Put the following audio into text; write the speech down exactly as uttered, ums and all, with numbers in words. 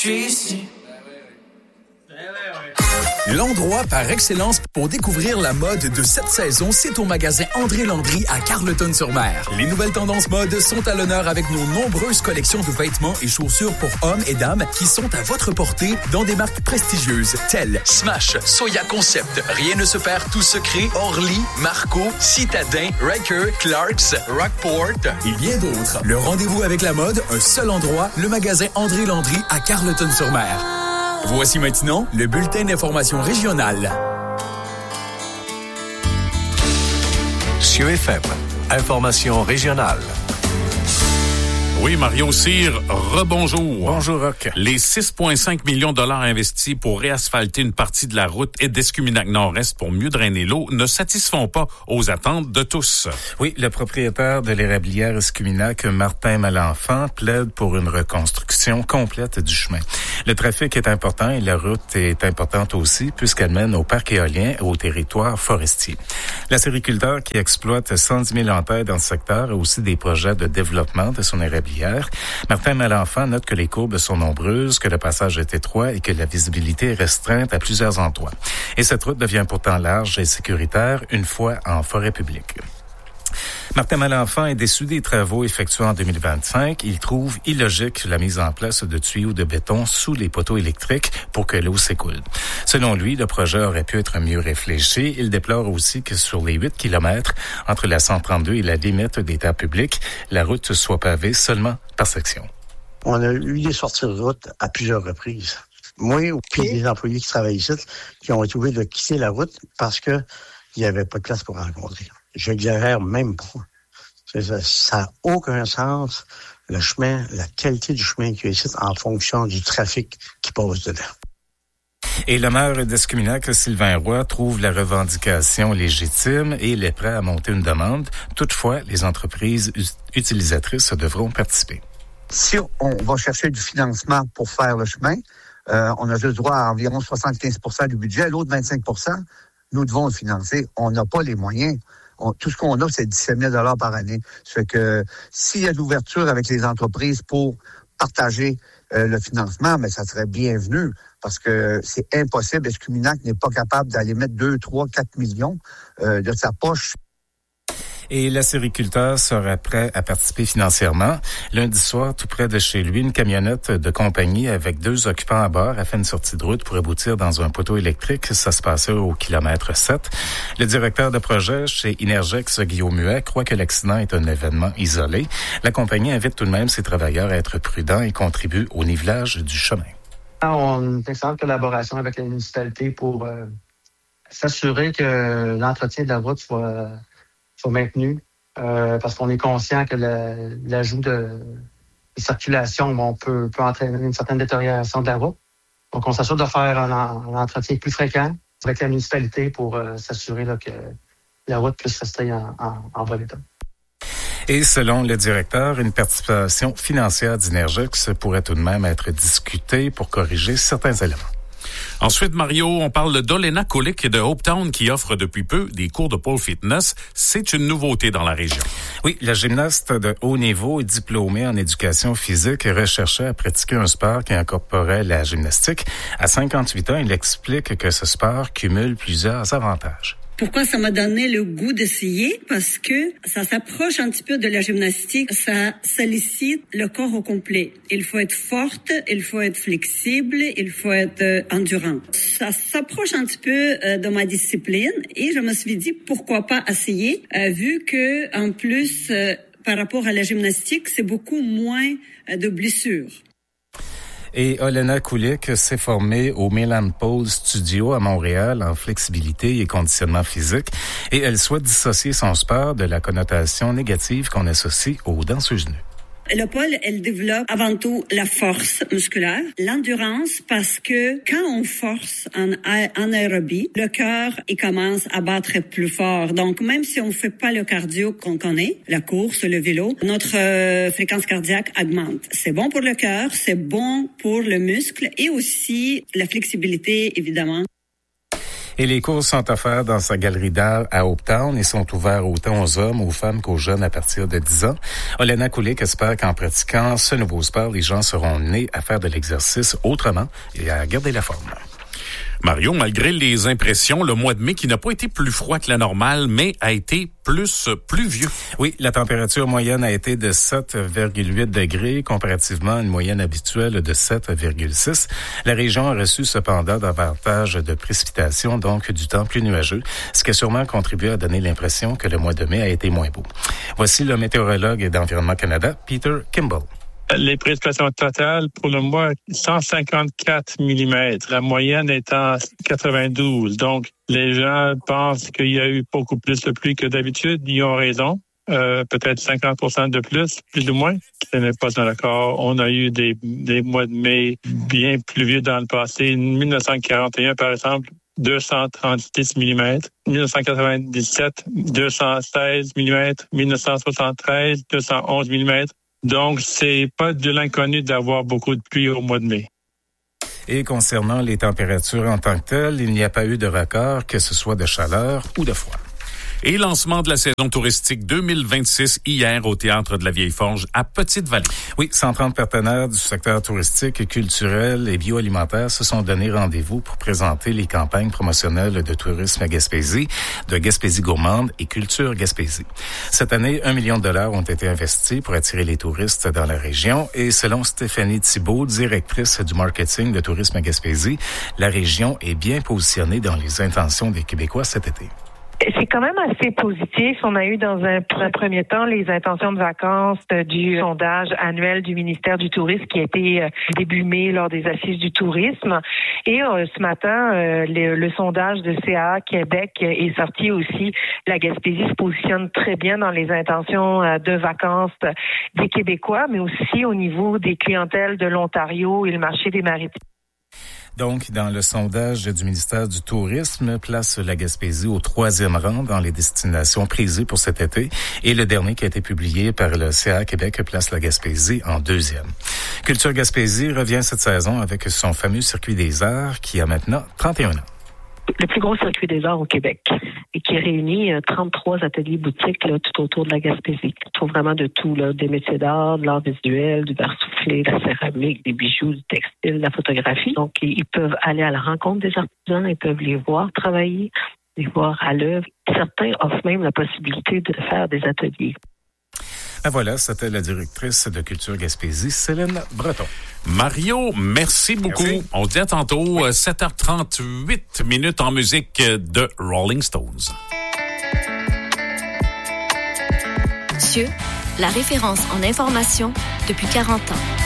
suis ici. L'endroit par excellence pour découvrir la mode de cette saison, c'est au magasin André Landry à Carleton-sur-Mer. Les nouvelles tendances mode sont à l'honneur avec nos nombreuses collections de vêtements et chaussures pour hommes et dames qui sont à votre portée dans des marques prestigieuses telles Smash, Soya Concept, Rien ne se perd, Tout se crée, Orly, Marco, Citadin, Riker, Clarks, Rockport et bien d'autres. Le rendez-vous avec la mode, un seul endroit, le magasin André Landry à Carleton-sur-Mer. Voici maintenant le bulletin d'information régionale. Sur F M, information régionale. Oui, Mario Cyr, rebonjour. Bonjour, Roch. Les six virgule cinq millions de dollars investis pour réasphalter une partie de la route d'Escuminac Nord-Est pour mieux drainer l'eau ne satisfont pas aux attentes de tous. Oui, le propriétaire de l'érablière Escuminac, Martin Malenfant, plaide pour une reconstruction complète du chemin. Le trafic est important et la route est importante aussi puisqu'elle mène au parc éolien et au territoire forestier. La sériculteur qui exploite cent dix mille ampères dans ce secteur a aussi des projets de développement de son érablière. Martin Malenfant note que les courbes sont nombreuses, que le passage est étroit et que la visibilité est restreinte à plusieurs endroits. Et cette route devient pourtant large et sécuritaire une fois en forêt publique. Martin Malenfant est déçu des travaux effectués en deux mille vingt-cinq. Il trouve illogique la mise en place de tuyaux de béton sous les poteaux électriques pour que l'eau s'écoule. Selon lui, le projet aurait pu être mieux réfléchi. Il déplore aussi que sur les huit kilomètres entre la cent trente-deux et la limite des terres publiques, la route soit pavée seulement par section. On a eu des sorties de route à plusieurs reprises. Moi, puis des employés qui travaillent ici, qui ont été obligés de quitter la route parce que il n'y avait pas de place pour rencontrer. J'exagère même pas. Ça n'a aucun sens, le chemin, la qualité du chemin qui est ici en fonction du trafic qui passe dedans. Et le maire d'Escuminac, Sylvain Roy, trouve la revendication légitime et il est prêt à monter une demande. Toutefois, les entreprises utilisatrices devront participer. Si on va chercher du financement pour faire le chemin, euh, on a juste droit à environ soixante-quinze pour cent du budget, l'autre vingt-cinq pour cent, nous devons le financer. On n'a pas les moyens. On, tout ce qu'on a, c'est dix-sept mille dollars par année. Ça fait que s'il y a de l'ouverture avec les entreprises pour partager euh, le financement, mais ça serait bienvenu parce que c'est impossible. Escuminac n'est pas capable d'aller mettre deux, trois, quatre millions euh, de sa poche. Et la sériculteur sera prêt à participer financièrement. Lundi soir, tout près de chez lui, une camionnette de compagnie avec deux occupants à bord a fait une sortie de route pour aboutir dans un poteau électrique. Ça se passait au kilomètre sept. Le directeur de projet chez Inergex, Guillaume Muet, croit que l'accident est un événement isolé. La compagnie invite tout de même ses travailleurs à être prudents et contribue au nivelage du chemin. On a une excellente collaboration avec la municipalité pour euh, s'assurer que l'entretien de la route soit... Euh, soit maintenu, euh, parce qu'on est conscient que la, l'ajout de, de circulation bon, peut, peut entraîner une certaine détérioration de la route. Donc, on s'assure de faire un, un entretien plus fréquent avec la municipalité pour euh, s'assurer là, que la route puisse rester en, en, en bon état. Et selon le directeur, une participation financière d'Inergex pourrait tout de même être discutée pour corriger certains éléments. Ensuite, Mario, on parle d'Olena Kulik de Hopetown qui offre depuis peu des cours de pole fitness. C'est une nouveauté dans la région. Oui, la gymnaste de haut niveau est diplômée en éducation physique et recherchait à pratiquer un sport qui incorporait la gymnastique. À cinquante-huit ans, il explique que ce sport cumule plusieurs avantages. Pourquoi ça m'a donné le goût d'essayer? Parce que ça s'approche un petit peu de la gymnastique. Ça sollicite le corps au complet. Il faut être forte, il faut être flexible, il faut être euh, endurant. Ça s'approche un petit peu euh, de ma discipline et je me suis dit pourquoi pas essayer, euh, vu que en plus euh, par rapport à la gymnastique, c'est beaucoup moins euh, de blessures. Et Olena Kulik s'est formée au Milan Pole Studio à Montréal en flexibilité et conditionnement physique et elle souhaite dissocier son sport de la connotation négative qu'on associe aux danseuses nues. Le pole, elle développe avant tout la force musculaire, l'endurance, parce que quand on force en, en aérobie, le cœur, il commence à battre plus fort. Donc, même si on fait pas le cardio qu'on connaît, la course, le vélo, notre euh, fréquence cardiaque augmente. C'est bon pour le cœur, c'est bon pour le muscle et aussi la flexibilité, évidemment. Et les cours sont offerts dans sa galerie d'art à Hopetown et sont ouverts autant aux hommes, aux femmes qu'aux jeunes à partir de dix ans. Olena Kulik espère qu'en pratiquant ce nouveau sport, les gens seront nés à faire de l'exercice autrement et à garder la forme. Mario, malgré les impressions, le mois de mai qui n'a pas été plus froid que la normale, mais a été plus pluvieux. Oui, la température moyenne a été de sept virgule huit degrés, comparativement à une moyenne habituelle de sept virgule six. La région a reçu cependant davantage de précipitations, donc du temps plus nuageux, ce qui a sûrement contribué à donner l'impression que le mois de mai a été moins beau. Voici le météorologue d'Environnement Canada, Peter Kimball. Les précipitations totales pour le mois, cent cinquante-quatre millimètres. La moyenne étant quatre-vingt-douze. Donc, les gens pensent qu'il y a eu beaucoup plus de pluie que d'habitude. Ils ont raison. Euh, peut-être cinquante pour cent de plus, plus ou moins. Ce n'est pas dans l'accord. On a eu des, des mois de mai bien pluvieux dans le passé. dix-neuf cent quarante et un, par exemple, deux cent trente-six millimètres. dix-neuf cent quatre-vingt-dix-sept, deux cent seize millimètres. dix-neuf cent soixante-treize, deux cent onze millimètres. Donc, c'est pas de l'inconnu d'avoir beaucoup de pluie au mois de mai. Et concernant les températures en tant que telles, il n'y a pas eu de record, que ce soit de chaleur ou de froid. Et lancement de la saison touristique deux mille vingt-six hier au Théâtre de la Vieille Forge à Petite-Vallée. Oui, cent trente partenaires du secteur touristique, culturel et bioalimentaire se sont donné rendez-vous pour présenter les campagnes promotionnelles de tourisme à Gaspésie, de Gaspésie gourmande et Culture Gaspésie. Cette année, un million de dollars ont été investis pour attirer les touristes dans la région et selon Stéphanie Thibault, directrice du marketing de tourisme à Gaspésie, la région est bien positionnée dans les intentions des Québécois cet été. C'est quand même assez positif. On a eu dans un, un premier temps les intentions de vacances du sondage annuel du ministère du Tourisme qui a été euh, début mai lors des assises du tourisme. Et euh, ce matin, euh, le, le sondage de C A A Québec est sorti aussi. La Gaspésie se positionne très bien dans les intentions euh, de vacances des Québécois, mais aussi au niveau des clientèles de l'Ontario et le marché des maritimes. Donc, dans le sondage du ministère du Tourisme, place la Gaspésie au troisième rang dans les destinations prisées pour cet été. Et le dernier qui a été publié par le C A A Québec place la Gaspésie en deuxième. Culture Gaspésie revient cette saison avec son fameux circuit des arts qui a maintenant trente et un ans. Le plus gros circuit des arts au Québec et qui réunit trente-trois ateliers boutiques là, tout autour de la Gaspésie. On trouve vraiment de tout, là, des métiers d'art, de l'art visuel, du verre soufflé, de la céramique, des bijoux, du textile, de la photographie. Donc, ils peuvent aller à la rencontre des artisans, ils peuvent les voir travailler, les voir à l'œuvre. Certains offrent même la possibilité de faire des ateliers. Ah voilà, c'était la directrice de Culture Gaspésie, Céline Breton. Mario, merci beaucoup. Merci. On se dit à tantôt, oui. sept heures trente-huit minutes en musique de Rolling Stones. Cieux, la référence en information depuis quarante ans.